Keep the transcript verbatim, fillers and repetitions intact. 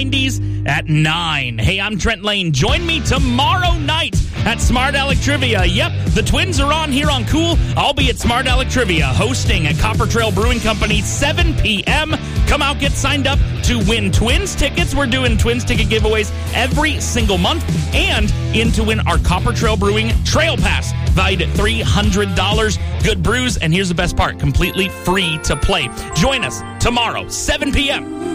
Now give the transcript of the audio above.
nineties at nine. Hey, I'm Trent Lane. Join me tomorrow night at Smart Aleck Trivia. Yep, the Twins are on here on Cool. I'll be at Smart Aleck Trivia hosting at Copper Trail Brewing Company, seven p.m. Come out, get signed up to win Twins tickets. We're doing Twins ticket giveaways every single month, and in to win our Copper Trail Brewing Trail Pass, valued at three hundred dollars. Good brews, and here's the best part, completely free to play. Join us tomorrow, seven p.m.